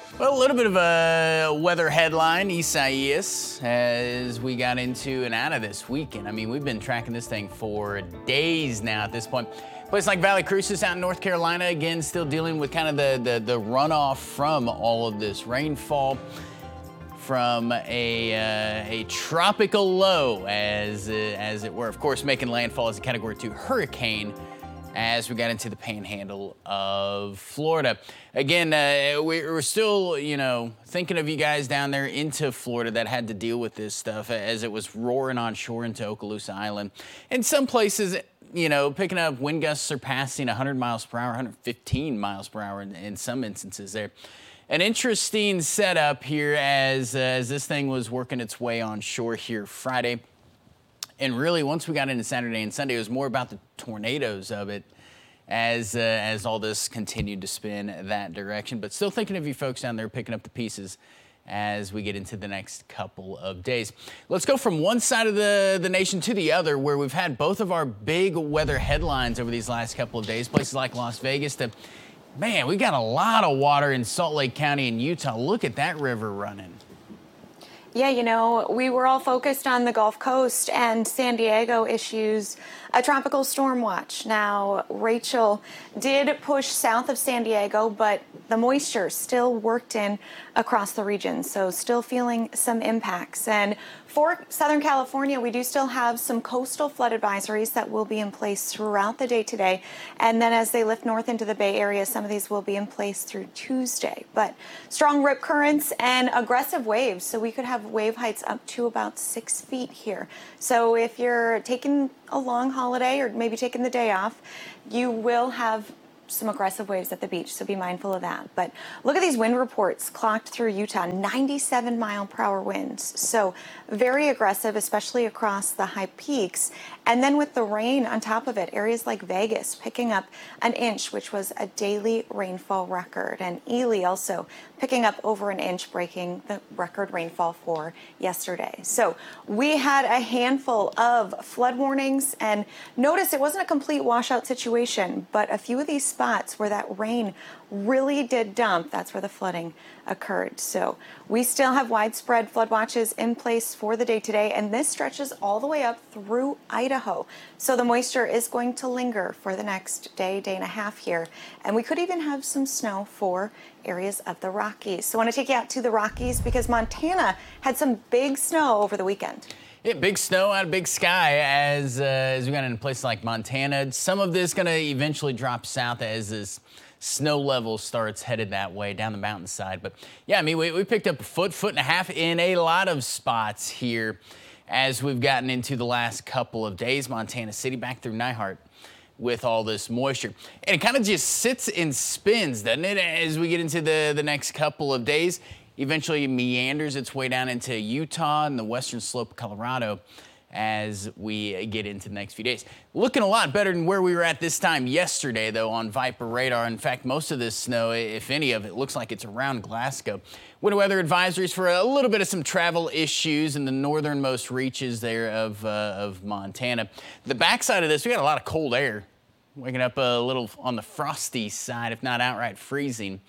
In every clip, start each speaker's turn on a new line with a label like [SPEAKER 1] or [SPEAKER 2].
[SPEAKER 1] Well, a little bit of a weather headline, Isaias, as we got into and out of this weekend. I mean, we've been tracking this thing for days now at this point. Place like Valley Crucis out in North Carolina, again, still dealing with kind of the runoff from all of this rainfall from a tropical low, as it were. Of course, making landfall as a Category 2 hurricane as we got into the panhandle of Florida. Again, we're still, thinking of you guys down there into Florida that had to deal with this stuff as it was roaring on shore into Okaloosa Island. In some places, picking up wind gusts surpassing 100 miles per hour, 115 miles per hour in some instances there. An interesting setup here as this thing was working its way on shore here Friday. And really, once we got into Saturday and Sunday, it was more about the tornadoes of it as all this continued to spin that direction. But still thinking of you folks down there picking up the pieces as we get into the next couple of days. Let's go from one side of the nation to the other, where we've had both of our big weather headlines over these last couple of days. Places like Las Vegas man, we got a lot of water in Salt Lake County in Utah. Look at that river running.
[SPEAKER 2] Yeah, we were all focused on the Gulf Coast, and San Diego issues a tropical storm watch. Now, Rachel did push south of San Diego, but the moisture still worked in across the region, so still feeling some impacts. And for Southern California, we do still have some coastal flood advisories that will be in place throughout the day today. And then as they lift north into the Bay Area, some of these will be in place through Tuesday. But strong rip currents and aggressive waves, so we could have wave heights up to about 6 feet here. So if you're taking a long holiday or maybe taking the day off, you will have some aggressive waves at the beach, so be mindful of that. But look at these wind reports clocked through Utah, 97 mile per hour winds. So very aggressive, especially across the high peaks. And then with the rain on top of it, areas like Vegas picking up an inch, which was a daily rainfall record. And Ely also picking up over an inch, breaking the record rainfall for yesterday. So we had a handful of flood warnings, and notice it wasn't a complete washout situation, but a few of these spots where that rain really did dump, that's where the flooding occurred. So we still have widespread flood watches in place for the day today, and this stretches all the way up through Idaho. So the moisture is going to linger for the next day and a half here, and we could even have some snow for areas of the Rockies. So I want to take you out to the Rockies because Montana had some big snow over the weekend.
[SPEAKER 1] Yeah, big snow out of big sky as we got into places like Montana. Some of this going to eventually drop south as this snow level starts headed that way down the mountainside. But yeah, I mean, we picked up a foot and a half in a lot of spots here as we've gotten into the last couple of days. Montana City back through Nyhart with all this moisture. And it kind of just sits and spins, doesn't it, as we get into the next couple of days. Eventually meanders its way down into Utah and the western slope of Colorado as we get into the next few days. Looking a lot better than where we were at this time yesterday, though, on Viper radar. In fact, most of this snow, if any of it, looks like it's around Glasgow. Winter weather advisories for a little bit of some travel issues in the northernmost reaches there of Montana. The backside of this, we got a lot of cold air, waking up a little on the frosty side, if not outright freezing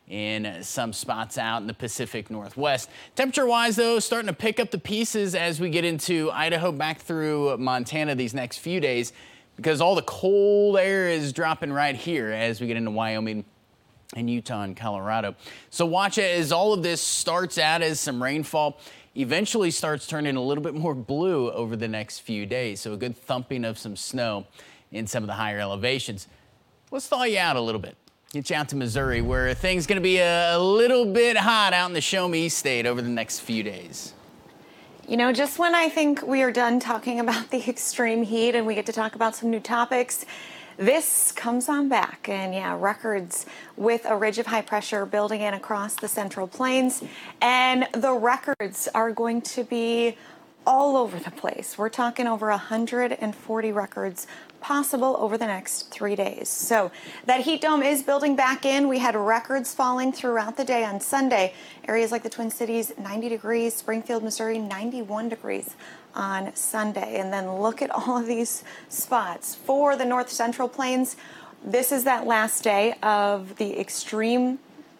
[SPEAKER 1] in some spots out in the Pacific Northwest. Temperature-wise, though, starting to pick up the pieces as we get into Idaho back through Montana these next few days, because all the cold air is dropping right here as we get into Wyoming and Utah and Colorado. So watch it as all of this starts out as some rainfall, eventually starts turning a little bit more blue over the next few days. So a good thumping of some snow in some of the higher elevations. Let's thaw you out a little bit. Get you out to Missouri, where things going to be a little bit hot out in the Show Me State over the next few days.
[SPEAKER 2] Just when I think we are done talking about the extreme heat and we get to talk about some new topics, this comes on back. And yeah, records with a ridge of high pressure building in across the Central Plains. And the records are going to be all over the place. We're talking over 140 records possible over the next 3 days. So that heat dome is building back in. We had records falling throughout the day on Sunday. Areas like the Twin Cities, 90 degrees, Springfield, Missouri, 91 degrees on Sunday. And then look at all of these spots. For the North Central Plains, this is that last day of the extreme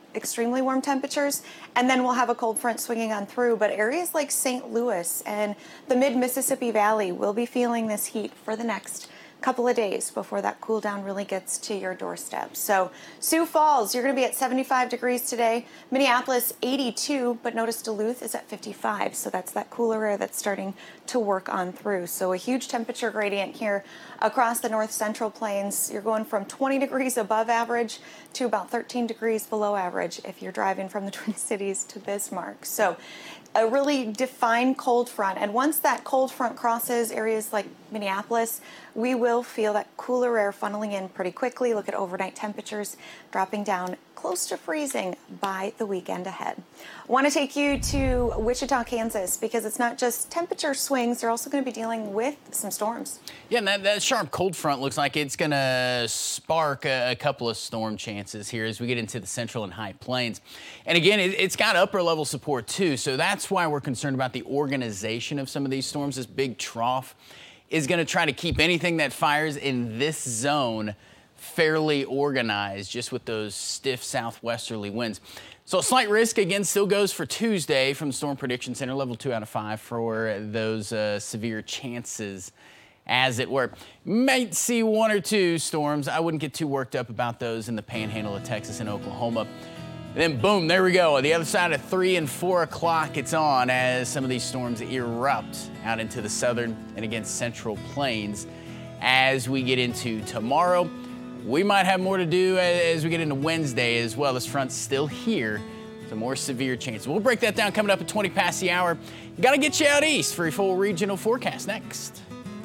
[SPEAKER 2] extremely warm temperatures, and then we'll have a cold front swinging on through. But areas like St. Louis and the mid-Mississippi Valley will be feeling this heat for the next couple of days before that cool down really gets to your doorstep. So Sioux Falls, you're going to be at 75 degrees today. Minneapolis, 82, but notice Duluth is at 55. So that's that cooler air that's starting to work on through. So a huge temperature gradient here across the north central plains. You're going from 20 degrees above average to about 13 degrees below average if you're driving from the Twin Cities to Bismarck. So a really defined cold front. And once that cold front crosses areas like Minneapolis, we will feel that cooler air funneling in pretty quickly. Look at overnight temperatures dropping down close to freezing by the weekend ahead. I want to take you to Wichita, Kansas, because it's not just temperature swings. They're also going to be dealing with some storms.
[SPEAKER 1] Yeah, and that sharp cold front looks like it's going to spark a couple of storm chances here as we get into the central and high plains. And again, it's got upper level support too, so that's why we're concerned about the organization of some of these storms. This big trough is going to try to keep anything that fires in this zone fairly organized, just with those stiff southwesterly winds. So a slight risk, again, still goes for Tuesday from the Storm Prediction Center, level 2 out of 5 for those severe chances, as it were. Might see 1 or 2 storms. I wouldn't get too worked up about those in the panhandle of Texas and Oklahoma. And then boom, there we go. On the other side of 3 and 4 o'clock, it's on as some of these storms erupt out into the southern and again central plains. As we get into tomorrow, we might have more to do as we get into Wednesday as well. This front's still here. Some more severe chances. We'll break that down coming up at 20 past the hour. Got to get you out east for a full regional forecast next.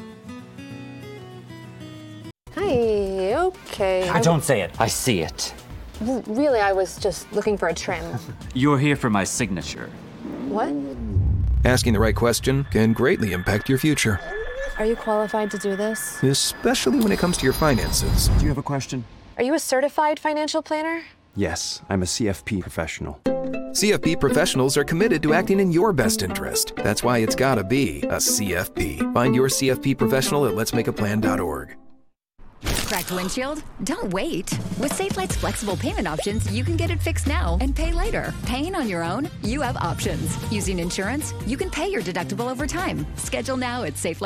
[SPEAKER 3] Hi, okay.
[SPEAKER 4] I don't say it. I see it.
[SPEAKER 3] Really, I was just looking for a trim.
[SPEAKER 4] You're here for my signature.
[SPEAKER 3] What?
[SPEAKER 5] Asking the right question can greatly impact your future,
[SPEAKER 3] Are you qualified to do this?
[SPEAKER 5] especially when it comes to your finances.
[SPEAKER 6] Do you have a question?
[SPEAKER 3] Are you a certified financial planner?
[SPEAKER 6] Yes, I'm a CFP professional.
[SPEAKER 5] CFP professionals are committed to acting in your best interest. That's why it's gotta be a CFP. Find your CFP professional at letsmakeaplan.org.
[SPEAKER 7] Cracked windshield? Don't wait. With Safelight's flexible payment options, you can get it fixed now and pay later. Paying on your own? You have options. Using insurance? You can pay your deductible over time. Schedule now at Safelite.